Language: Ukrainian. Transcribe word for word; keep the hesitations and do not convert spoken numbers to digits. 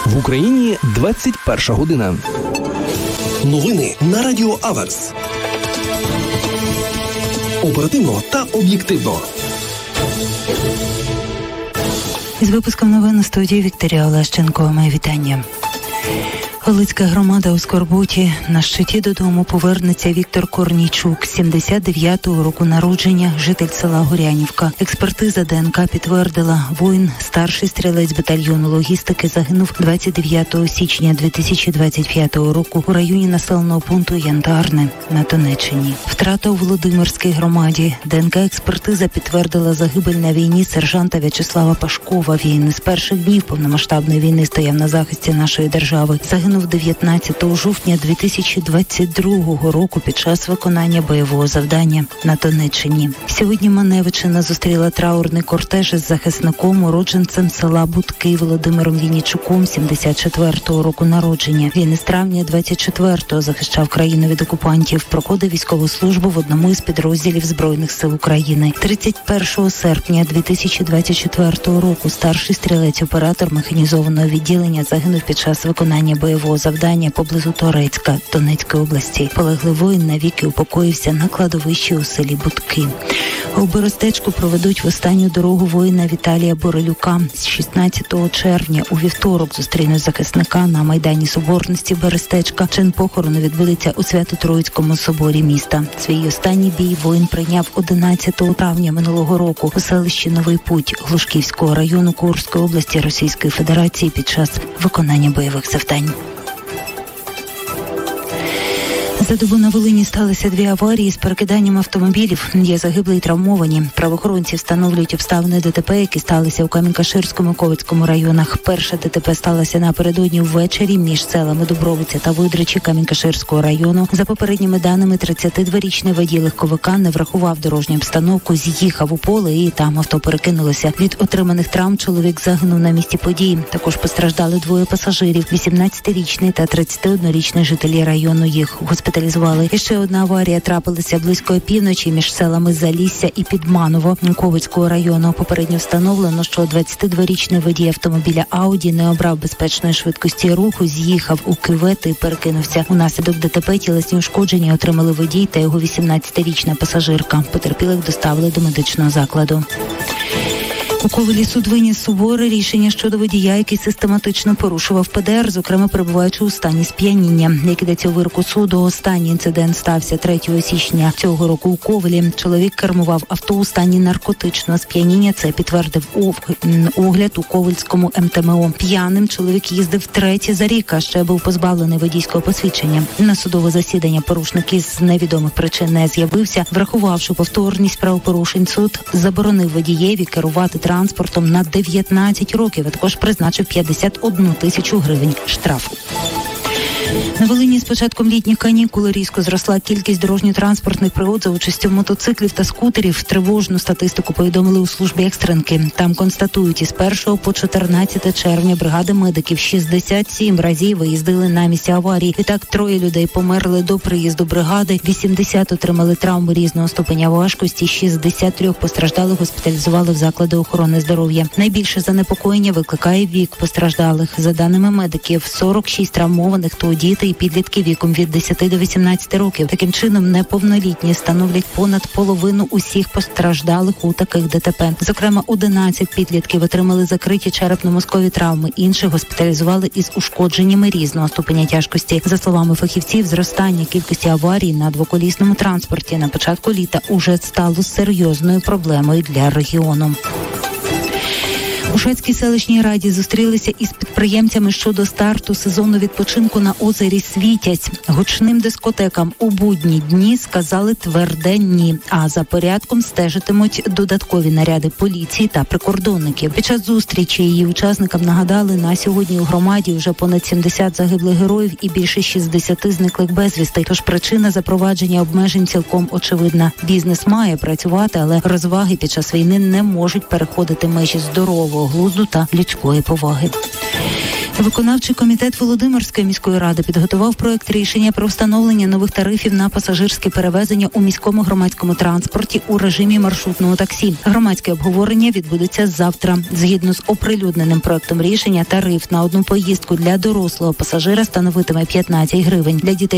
В Україні двадцять перша година. Новини на Радіо Аверс. Оперативно та об'єктивно. Із випуском новин у студії Вікторія Олещенко. Моє вітання. Галицька громада у скорботі. На щиті додому повернеться Віктор Корнійчук, сімдесят дев'ятого року народження, житель села Горянівка. Експертиза ДНК підтвердила, воїн, старший стрілець батальйону логістики, загинув двадцять дев'ятого січня дві тисячі двадцять п'ятого року у районі населеного пункту Янтарне на Донеччині. Втрата у Володимирській громаді. ДНК-експертиза підтвердила загибель на війні сержанта В'ячеслава Пашкова. Він з перших днів повномасштабної війни стояв на захисті нашої держави. Загинув дев'ятнадцятого жовтня дві тисячі двадцять другого року під час виконання бойового завдання на Донеччині. Сьогодні Маневичина зустріла траурний кортеж із захисником, уродженцем села Будки Володимиром Віннічуком, сімдесят четвертого року народження. Він із травня двадцять четвертого захищав країну від окупантів, проходив військову службу в одному із підрозділів Збройних сил України. тридцять першого серпня дві тисячі двадцять четвертого року старший стрілець-оператор механізованого відділення загинув під час виконання бойового завдання поблизу Торецька, Донецької області. Полеглий воїн навіки упокоївся на кладовищі у селі Будки. У Берестечку проведуть в останню дорогу воїна Віталія Борелюка. З шістнадцятого червня у вівторок зустрінуть захисника на Майдані Соборності Берестечка. Чин похорону відбудеться у Свято-Троїцькому соборі міста. Свій останній бій воїн прийняв одинадцятого травня минулого року у селищі Новий Путь Глушківського району Курської області Російської Федерації під час виконання бойових завдань. За добу на Волині сталися дві аварії з перекиданням автомобілів. Є загиблі й травмовані. Правоохоронці встановлюють обставини ДТП, які сталися у Камінь-Каширському і Ковицькому районах. Перша ДТП сталася напередодні ввечері між селами Дубровиця та Видричі Камінь-Каширського району. За попередніми даними, тридцятидворічний водій легковика не врахував дорожню обстановку, з'їхав у поле і там авто перекинулося. Від отриманих травм чоловік загинув на місці події. Також постраждали двоє пасажирів – вісімнадцятирічний та тридцятиоднорічний жителі району. Їх госпіталізували. І ще одна аварія трапилася близько півночі між селами Залісся і Підманово Ковицького району. Попередньо встановлено, що двадцятидворічний водій автомобіля Ауді не обрав безпечної швидкості руху, з'їхав у кювет і перекинувся. Унаслідок ДТП тілесні ушкодження отримали водій та його вісімнадцятирічна пасажирка. Потерпілих доставили до медичного закладу. У Ковелі суд виніс суворе рішення щодо водія, який систематично порушував ПДР, зокрема перебуваючи у стані сп'яніння. Як ідеться у вироку суду, останній інцидент стався третього січня цього року у Ковелі. Чоловік кермував авто у стані наркотичного сп'яніння. Це підтвердив огляд у Ковельському ем те ем о. П'яним чоловік їздив втретє за рік, а ще був позбавлений водійського посвідчення. На судове засідання порушник із невідомих причин не з'явився. Врахувавши повторність правопорушень, суд заборонив водієві керувати транспортом транспортом на дев'ятнадцять років, а також призначив п'ятдесят одну тисячу гривень штрафу. На Волині з початком літніх канікул різко зросла кількість дорожньо-транспортних пригод за участю мотоциклів та скутерів. Тривожну статистику повідомили у службі екстренки. Там констатують, із першого по чотирнадцяте червня бригади медиків шістдесят сім разів виїздили на місця аварії. Відтак троє людей померли до приїзду бригади, вісімдесят отримали травми різного ступеня важкості, шістдесят три постраждалих госпіталізували в заклади охорони здоров'я. Найбільше занепокоєння викликає вік постраждалих. За даними медиків, сорок шість травмованих то діти і підлітки віком від десяти до вісімнадцяти років. Таким чином, неповнолітні становлять понад половину усіх постраждалих у таких ДТП. Зокрема, одинадцять підлітків отримали закриті черепно-мозкові травми, інших госпіталізували із ушкодженнями різного ступеня тяжкості. За словами фахівців, зростання кількості аварій на двоколісному транспорті на початку літа уже стало серйозною проблемою для регіону. У Шацькій селищній раді зустрілися із підприємцями щодо старту сезону відпочинку на озері Світязь. Гучним дискотекам у будні дні сказали тверде ні, а за порядком стежитимуть додаткові наряди поліції та прикордонників. Під час зустрічі її учасникам нагадали, на сьогодні у громаді вже понад сімдесят загиблих героїв і більше шістдесят зниклих безвісти. Тож причина запровадження обмежень цілком очевидна. Бізнес має працювати, але розваги під час війни не можуть переходити межі здорового глузду та людської поваги. Виконавчий комітет Володимирської міської ради підготував проект рішення про встановлення нових тарифів на пасажирські перевезення у міському громадському транспорті у режимі маршрутного таксі. Громадське обговорення відбудеться завтра. Згідно з оприлюдненим проектом рішення, тариф на одну поїздку для дорослого пасажира становитиме п'ятнадцять гривень. Для дітей